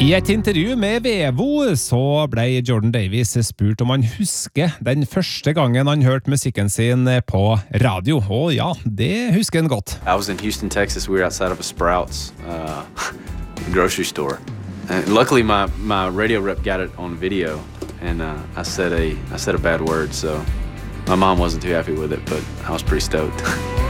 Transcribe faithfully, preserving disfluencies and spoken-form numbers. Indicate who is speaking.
Speaker 1: I et intervju med Vevo så ble Jordan Davis spurt om han husker den første gangen han hørte musikken sin på radio. Og ja, det husker han godt.
Speaker 2: I was in Houston, Texas. We were outside of a Sprouts uh, grocery store. And luckily my, my radio rep got it on video and uh, I said a I said a bad word, so my mom wasn't too happy with it, but I was pretty stoked.